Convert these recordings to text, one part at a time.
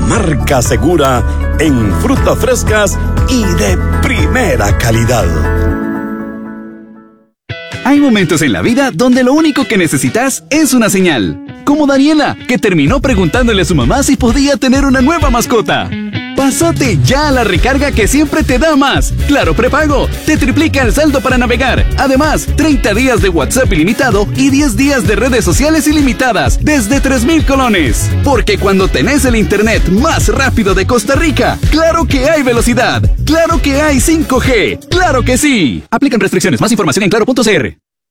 marca segura en frutas frescas y de primera calidad. Hay momentos en la vida donde lo único que necesitas es una señal. Como Daniela, que terminó preguntándole a su mamá si podía tener una nueva mascota. Pásate ya a la recarga que siempre te da más. Claro Prepago, te triplica el saldo para navegar. Además, 30 días de WhatsApp ilimitado y 10 días de redes sociales ilimitadas desde 3,000 colones. Porque cuando tenés el internet más rápido de Costa Rica, claro que hay velocidad. Claro que hay 5G. Claro que sí. Aplican restricciones. Más información en claro.cr.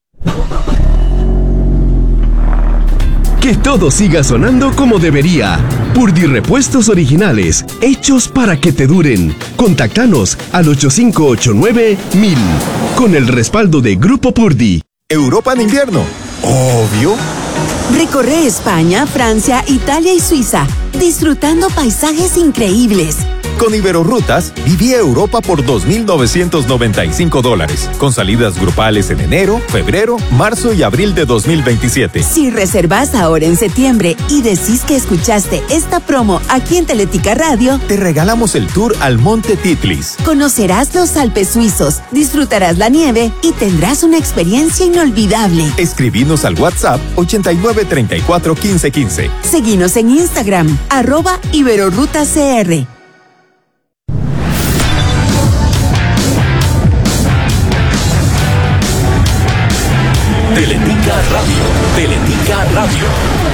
Que todo siga sonando como debería. Purdy Repuestos Originales, hechos para que te duren. Contáctanos al 8589-1000. Con el respaldo de Grupo Purdy. Europa en invierno. Obvio. Recorre España, Francia, Italia y Suiza, disfrutando paisajes increíbles. Con Iberorrutas, viví a Europa por $2,995, con salidas grupales en enero, febrero, marzo y abril de 2027. Si reservas ahora en septiembre y decís que escuchaste esta promo aquí en Teletica Radio, te regalamos el tour al Monte Titlis. Conocerás los Alpes suizos, disfrutarás la nieve y tendrás una experiencia inolvidable. Escribinos al WhatsApp 8934-1515. Seguinos en Instagram, @IberorrutaCR. Teletica Radio. Teletica Radio.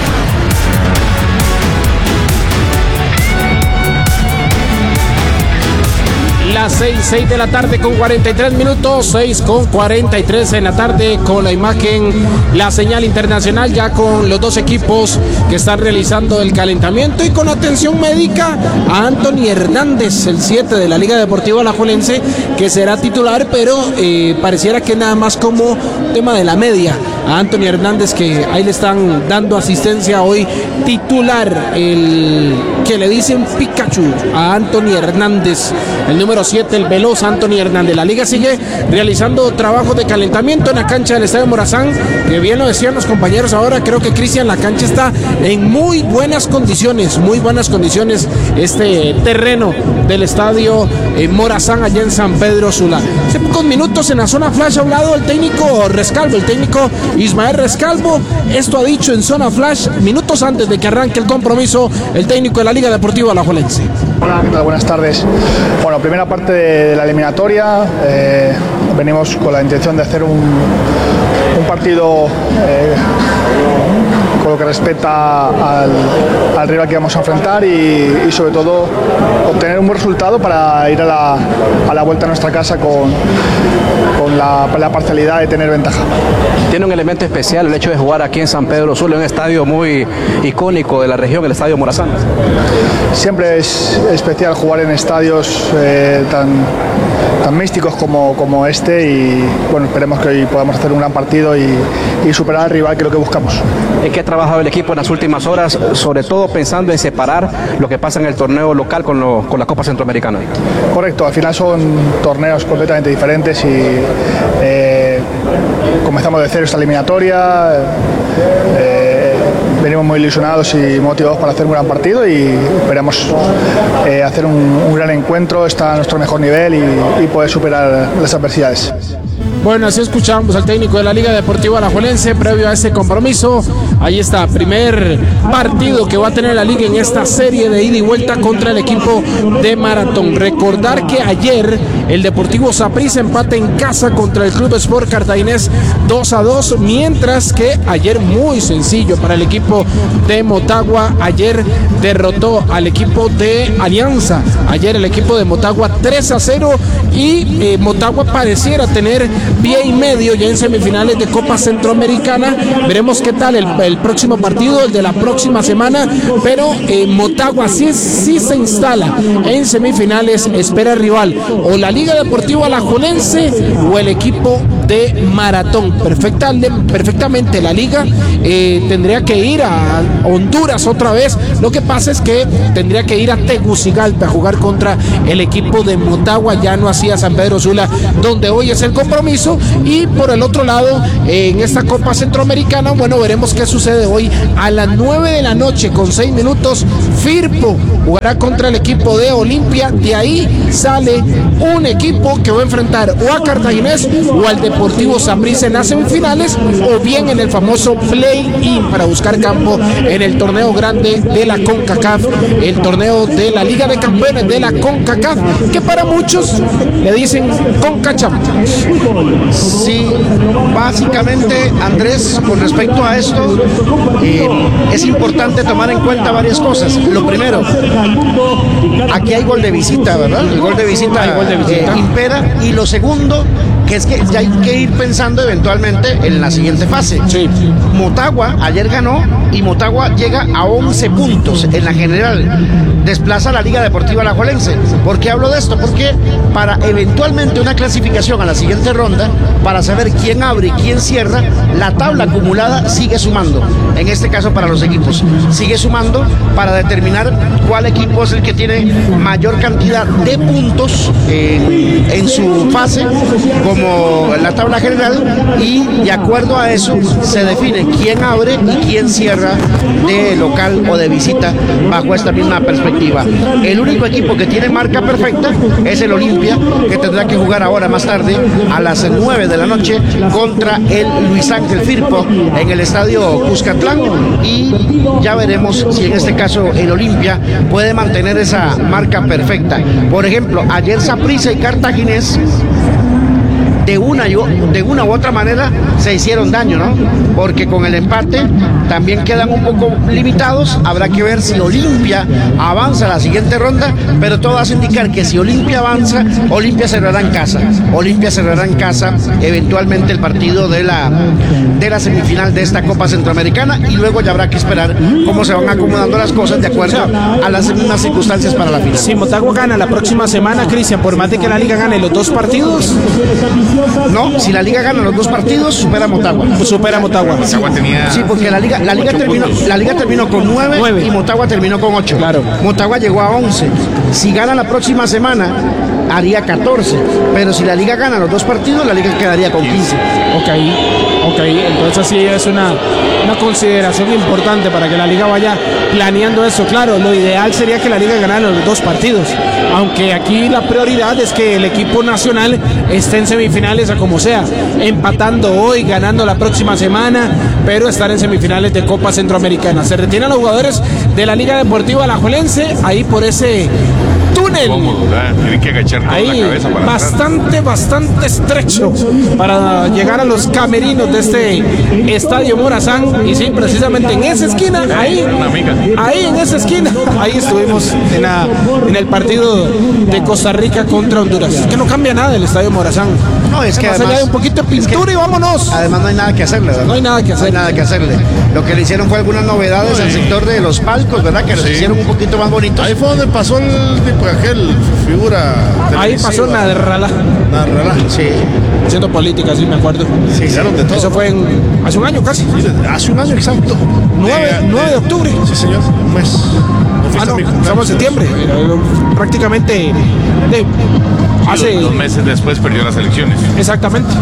Las 6 de la tarde con 43 minutos, 6:43 en la tarde con la imagen, la señal internacional ya con los dos equipos que están realizando el calentamiento y con atención médica a Anthony Hernández, el 7 de la Liga Deportiva Alajuelense, que será titular, pero pareciera que nada más como tema de la media. A Anthony Hernández, que ahí le están dando asistencia hoy, titular, el que le dicen Pikachu a Anthony Hernández, el número 7, el veloz Anthony Hernández. La liga sigue realizando trabajo de calentamiento en la cancha del Estadio Morazán, que bien lo decían los compañeros ahora, creo que Cristian, la cancha está en muy buenas condiciones, este terreno del Estadio Morazán allá en San Pedro Sula. Hace pocos minutos en la zona flash ha hablado el técnico Rescalvo, el técnico Ismael Rescalvo. Esto ha dicho en zona flash minutos antes de que arranque el compromiso el técnico de la Liga Deportiva Alajuelense. Hola, ¿qué tal? Buenas tardes. Bueno, primera parte de la eliminatoria, venimos con la intención de hacer un partido con lo que respecta al rival que vamos a enfrentar y sobre todo obtener un buen resultado para ir a la vuelta a nuestra casa con la parcialidad de tener ventaja. Tiene un elemento especial el hecho de jugar aquí en San Pedro Sula, un estadio muy icónico de la región, el Estadio Morazán. Siempre es especial jugar en estadios tan místicos como este y bueno, esperemos que hoy podamos hacer un gran partido y superar al rival, que es lo que buscamos. ¿En qué ha trabajado el equipo en las últimas horas, sobre todo pensando en separar lo que pasa en el torneo local con la Copa Centroamericana? Correcto, al final son torneos completamente diferentes y comenzamos de cero esta eliminatoria. Venimos muy ilusionados y motivados para hacer un gran partido y esperamos hacer un gran encuentro, estar a nuestro mejor nivel y poder superar las adversidades. Bueno, así escuchamos al técnico de la Liga Deportiva Alajuelense previo a este compromiso. Ahí está, primer partido que va a tener la Liga en esta serie de ida y vuelta contra el equipo de Maratón. Recordar que ayer el Deportivo Saprissa empata en casa contra el Club Sport Cartaginés 2-2, mientras que ayer, muy sencillo para el equipo de Motagua, ayer derrotó al equipo de Alianza. Ayer el equipo de Motagua 3-0 y Motagua pareciera tener pie y medio ya en semifinales de Copa Centroamericana. Veremos qué tal el próximo partido, el de la próxima semana, pero Motagua sí se instala en semifinales, espera rival o la Liga Deportiva Alajuelense o el equipo de maratón. Perfectamente la liga tendría que ir a Honduras otra vez. Lo que pasa es que tendría que ir a Tegucigalpa a jugar contra el equipo de Motagua, ya no hacía San Pedro Sula, donde hoy es el compromiso. Y por el otro lado, en esta Copa Centroamericana, bueno, veremos qué sucede hoy a las 9 de la noche con 6 minutos. Firpo jugará contra el equipo de Olimpia. De ahí sale un equipo que va a enfrentar o a Cartaginés o al Deportivo Saprissa en las semifinales, o bien en el famoso play-in para buscar campo en el torneo grande de la CONCACAF, el torneo de la Liga de Campeones de la CONCACAF, que para muchos le dicen CONCACHAMPIONS. Sí, básicamente, Andrés, con respecto a esto, es importante tomar en cuenta varias cosas. Lo primero, aquí hay gol de visita, ¿verdad? El gol de visita, impera. Y lo segundo, que es que ya hay que ir pensando eventualmente en la siguiente fase. Sí. Motagua ayer ganó y Motagua llega a 11 puntos en la general. Desplaza a la Liga Deportiva Alajuelense. ¿Por qué hablo de esto? Porque para eventualmente una clasificación a la siguiente ronda, para saber quién abre y quién cierra, la tabla acumulada sigue sumando. En este caso para los equipos, sigue sumando para determinar cuál equipo es el que tiene mayor cantidad de puntos en su fase, como la tabla general, y de acuerdo a eso se define quién abre y quién cierra de local o de visita bajo esta misma perspectiva. El único equipo que tiene marca perfecta es el Olimpia, que tendrá que jugar ahora más tarde a las 9 de la noche contra el Luis Ángel Firpo en el estadio Cuscatlán, y ya veremos si en este caso el Olimpia puede mantener esa marca perfecta. Por ejemplo, ayer Saprissa y Cartaginés de una u otra manera se hicieron daño, ¿no? Porque con el empate también quedan un poco limitados. Habrá que ver si Olimpia avanza a la siguiente ronda, pero todo hace indicar que si Olimpia avanza, Olimpia cerrará en casa. Olimpia cerrará en casa eventualmente el partido de la semifinal de esta Copa Centroamericana, y luego ya habrá que esperar cómo se van acomodando las cosas de acuerdo a las mismas circunstancias para la final. Si Motagua gana la próxima semana, Cristian, por más de que la Liga gane los 2 partidos. No, si la Liga gana los 2 partidos, supera a Motagua. Supera a Motagua. Sí, porque la Liga terminó con 9 y Motagua terminó con 8. Claro. Motagua llegó a 11. Si gana la próxima semana, haría 14. Pero si la Liga gana los 2 partidos, la Liga quedaría con 15. Ok, entonces sí es una consideración importante para que la Liga vaya planeando eso. Claro, lo ideal sería que la Liga ganara los 2 partidos, aunque aquí la prioridad es que el equipo nacional esté en semifinales a como sea, empatando hoy, ganando la próxima semana, pero estar en semifinales de Copa Centroamericana. Se retiran los jugadores de la Liga Deportiva Alajuelense ahí por ese túnel. Tienen que agachar toda la cabeza para bastante estrecho para llegar a los camerinos de este Estadio Morazán. Y sí, precisamente en esa esquina, ahí en esa esquina, ahí estuvimos en el partido de Costa Rica contra Honduras. Es que no cambia nada el Estadio Morazán. No, es que más además, allá de un poquito de pintura y vámonos. Además no hay nada que hacerle, ¿verdad? No hay nada que hacerle. Lo que le hicieron fue algunas novedades al sector de los palcos, ¿verdad? Que los hicieron un poquito más bonitos. Ahí fue donde pasó el tipo aquel figura. Ahí pasó Nadralá. Sí. Haciendo política, sí me acuerdo. Sí, claro, de todo. Eso fue hace un año casi. Sí, hace un año exacto. 9 de octubre. Sí, señor. Pues. Estamos en septiembre. Prácticamente hace 2 meses después perdió las elecciones. Exactamente.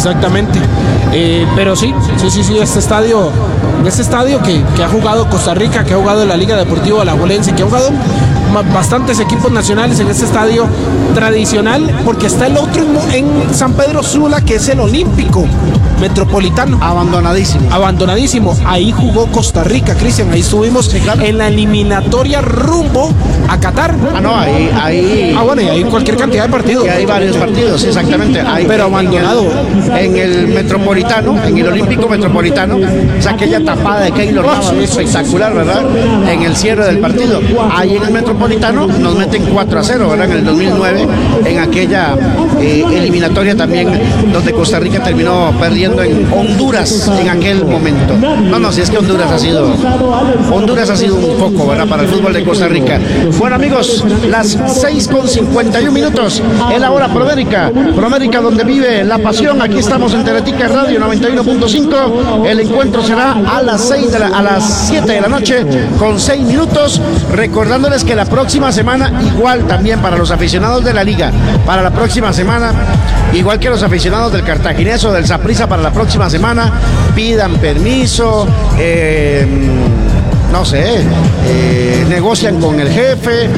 Pero sí, este estadio que ha jugado Costa Rica, que ha jugado la Liga Deportiva Alajuelense, que ha jugado bastantes equipos nacionales en este estadio tradicional, porque está el otro en San Pedro Sula, que es el Olímpico Metropolitano. Abandonadísimo. Ahí jugó Costa Rica, Cristian. Ahí estuvimos en la eliminatoria rumbo a Qatar. Ahí. Bueno, y hay cualquier cantidad de partidos. Y hay varios partidos, exactamente. Pero abandonado. En el Metropolitano, en el Olímpico Metropolitano, aquella tapada de Keylor Navas, espectacular, ¿verdad? En el cierre del partido. Ahí en el Metropolitano Metropolitano nos meten 4-0, ¿verdad? En el 2009, en aquella eliminatoria también, donde Costa Rica terminó perdiendo en Honduras en aquel momento. No, si es que Honduras ha sido un foco, ¿verdad? Para el fútbol de Costa Rica. Bueno, amigos, las 6:51 minutos, es la hora Promérica, donde vive la pasión. Aquí estamos en Teletica Radio 91.5. El encuentro será a las 7 de la noche con 6 minutos. Recordándoles que la próxima semana, igual también para los aficionados de la liga, para la próxima semana, igual que los aficionados del Cartaginés o del Saprissa, para la próxima semana, pidan permiso, negocian con el jefe,